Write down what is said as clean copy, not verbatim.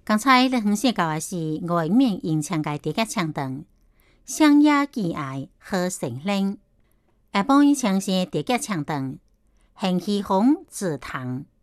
刚才你分析到的是外面银枪的叠加枪灯，乡野寄爱好成灵。下半枪是叠加枪灯，行气风止堂。